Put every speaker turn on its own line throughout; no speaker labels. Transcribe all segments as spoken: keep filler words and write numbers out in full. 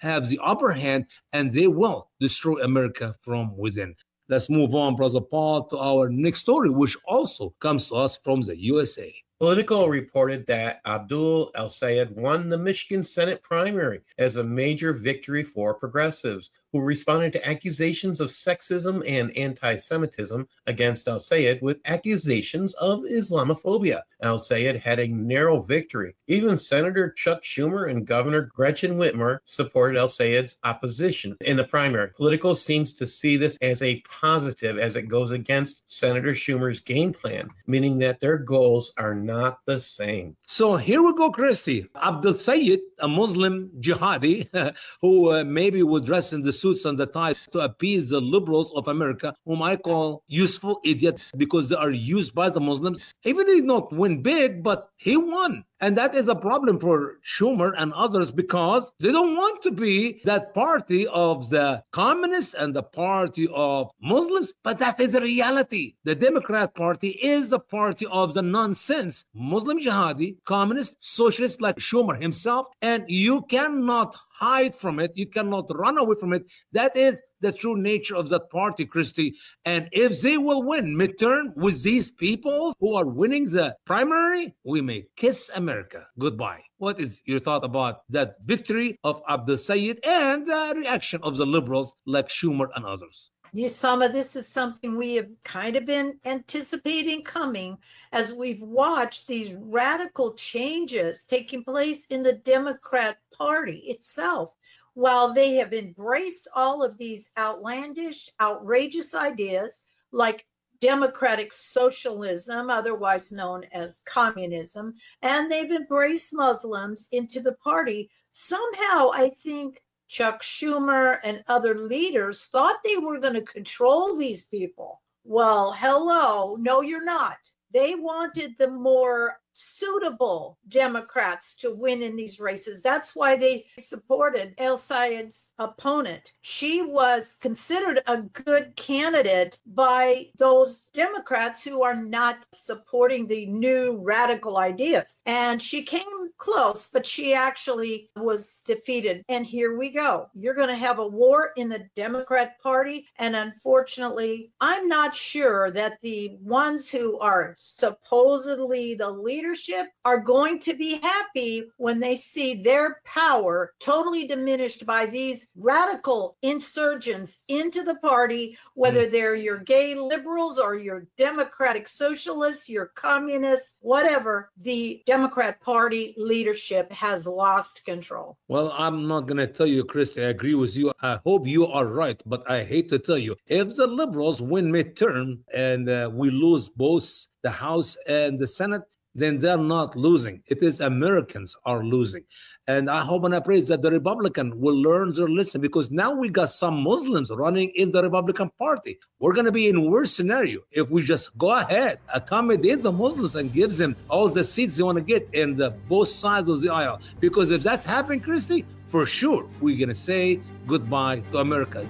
have the upper hand, and they will destroy America from within. Let's move on, Brother Paul, to our next story, which also comes to us from the U S A.
Politico reported that Abdul El-Sayed won the Michigan Senate primary as a major victory for progressives, who responded to accusations of sexism and anti-Semitism against El-Sayed with accusations of Islamophobia. El-Sayed had a narrow victory. Even Senator Chuck Schumer and Governor Gretchen Whitmer supported El-Sayed's opposition in the primary. Politico seems to see this as a positive as it goes against Senator Schumer's game plan, meaning that their goals are not the same.
So here we go, Christy. Abdul Sayed, a Muslim jihadi who uh, maybe would dress in the suits and the ties to appease the liberals of America, whom I call useful idiots because they are used by the Muslims. Even he did not win big, but he won. And that is a problem for Schumer and others because they don't want to be that party of the communists and the party of Muslims, but that is a reality. The Democrat Party is the party of the nonsense, Muslim jihadi, communist, socialist like Schumer himself, and you cannot hide from it. You cannot run away from it. That is the true nature of that party, Christy. And if they will win midterm with these people who are winning the primary, we may kiss America goodbye. What is your thought about that victory of Abdul Sayed and the reaction of the liberals like Schumer and others?
Usama, this is something we have kind of been anticipating coming as we've watched these radical changes taking place in the Democrat Party itself. While they have embraced all of these outlandish, outrageous ideas like democratic socialism, otherwise known as communism, and they've embraced Muslims into the party, somehow I think Chuck Schumer and other leaders thought they were going to control these people. Well, hello, no, you're not. They wanted the more suitable Democrats to win in these races. That's why they supported El-Sayed's opponent. She was considered a good candidate by those Democrats who are not supporting the new radical ideas. And she came close, but she actually was defeated. And here we go. You're going to have a war in the Democrat Party. And unfortunately, I'm not sure that the ones who are supposedly the leaders leadership are going to be happy when they see their power totally diminished by these radical insurgents into the party, whether they're your gay liberals or your democratic socialists, your communists, whatever. The Democrat Party leadership has lost control.
Well, I'm not going to tell you, Chris, I agree with you. I hope you are right, but I hate to tell you, if the liberals win midterm and uh, we lose both the House and the Senate, then they're not losing. It is Americans are losing. And I hope and I pray that the Republican will learn their lesson, because now we got some Muslims running in the Republican Party. We're going to be in a worse scenario if we just go ahead, accommodate the Muslims and give them all the seats they want to get in the both sides of the aisle. Because if that happens, Christy, for sure, we're going to say goodbye to America.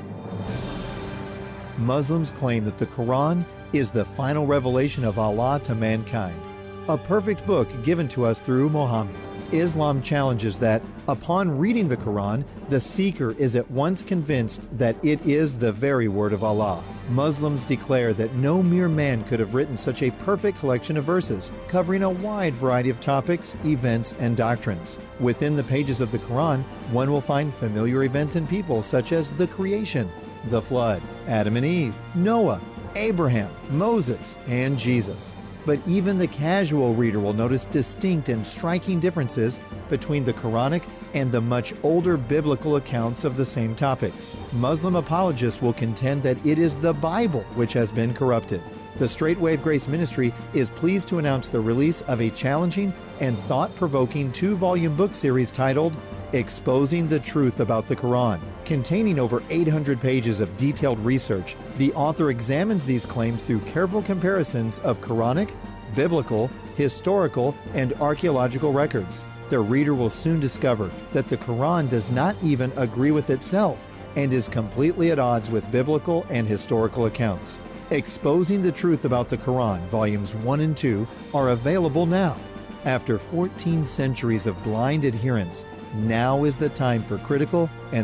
Muslims claim that the Quran is the final revelation of Allah to mankind, a perfect book given to us through Muhammad. Islam challenges that, upon reading the Quran, the seeker is at once convinced that it is the very word of Allah. Muslims declare that no mere man could have written such a perfect collection of verses, covering a wide variety of topics, events, and doctrines. Within the pages of the Quran, one will find familiar events and people such as the creation, the flood, Adam and Eve, Noah, Abraham, Moses, and Jesus. But even the casual reader will notice distinct and striking differences between the Quranic and the much older biblical accounts of the same topics. Muslim apologists will contend that it is the Bible which has been corrupted. The Straight Wave Grace Ministry is pleased to announce the release of a challenging and thought-provoking two-volume book series titled Exposing the Truth About the Quran. Containing over eight hundred pages of detailed research, the author examines these claims through careful comparisons of Quranic, biblical, historical, and archaeological records. The reader will soon discover that the Quran does not even agree with itself and is completely at odds with biblical and historical accounts. Exposing the Truth About the Quran, Volumes one and two, are available now. After fourteen centuries of blind adherence, now is the time for critical and